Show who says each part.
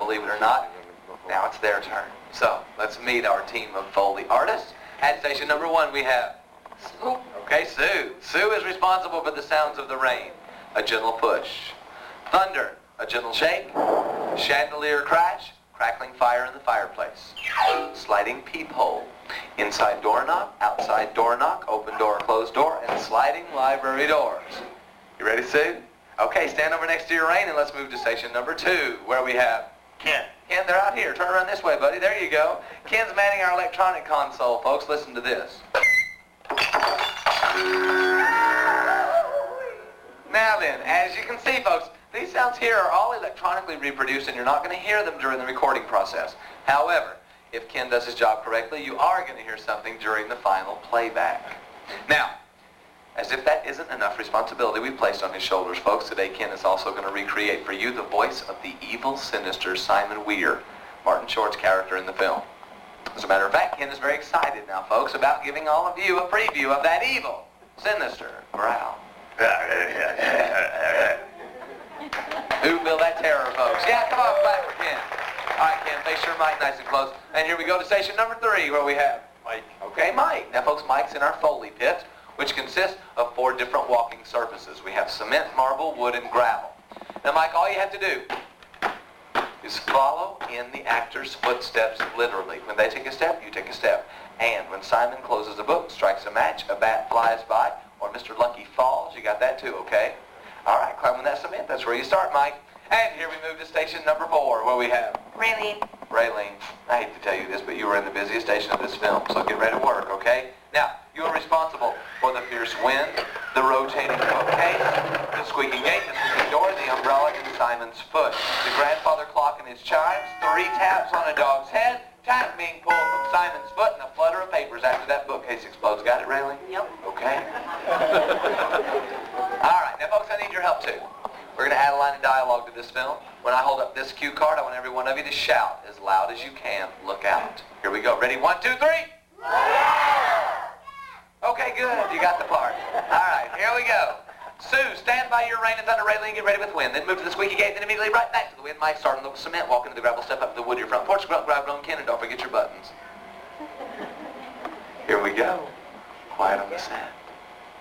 Speaker 1: believe it or not. Now it's their turn. So let's meet our team of Foley artists. At station number 1 we have Sue. Okay, Sue. Sue is responsible for the sounds of the rain. A gentle push. Thunder, a gentle shake. Chandelier crash, crackling fire in the fireplace. Sliding peephole. Inside door knock, outside door knock, open door, closed door, and sliding library doors. You ready, Sue? Okay, stand over next to your rain and let's move to station number 2, where we have Ken. Ken, they're out here. Turn around this way, buddy. There you go. Ken's manning our electronic console, folks. Listen to this. Now then, as you can see, folks, these sounds here are all electronically reproduced and you're not going to hear them during the recording process. However, if Ken does his job correctly, you are going to hear something during the final playback. Now, as if that isn't enough responsibility we've placed on his shoulders, folks, today Ken is also going to recreate for you the voice of the evil, sinister Simon Weir, Martin Short's character in the film. As a matter of fact, Ken is very excited now, folks, about giving all of you a preview of that evil, sinister growl. Who feel that terror, folks? Yeah, come on, clap for Ken. All right, Ken, face your mic nice and close. And here we go to station number 3, where we have Mike. Okay, Mike. Now, folks, Mike's in our Foley pit, which consists of 4 different walking surfaces. We have cement, marble, wood, and gravel. Now, Mike, all you have to do is follow in the actor's footsteps literally. When they take a step, you take a step. And when Simon closes a book, strikes a match, a bat flies by, or Mr. Lucky falls, you got that too, okay? All right, climbing that cement, that's where you start, Mike. And here we move to station number 4, where we have
Speaker 2: Raylene.
Speaker 1: Raylene. I hate to tell you this, but you were in the busiest station of this film, so get ready to work, okay? Now, you are responsible for the fierce wind, the rotating bookcase, the squeaky gate, the squeaky door, the umbrella in Simon's foot, the grandfather clock and his chimes, 3 taps on a dog's head, time being pulled from Simon's foot, and a flutter of papers after that bookcase explodes. Got it, Raylene?
Speaker 2: Yep.
Speaker 1: Okay. All right, now folks, I need your help too. We're going to add a line of dialogue to this film. When I hold up this cue card, I want every one of you to shout as loud as you can. Look out. Here we go. Ready? 1, 2, 3. Okay, good. You got the part. All right, here we go. Sue, stand by your rain and thunder, Raylene, get ready with wind. Then move to the squeaky gate, then immediately right back to the wind. Mike, start on the cement, walk into the gravel, step up to the wood, your front porch, grab it on Ken, and don't forget your buttons. Here we go. Quiet on the set.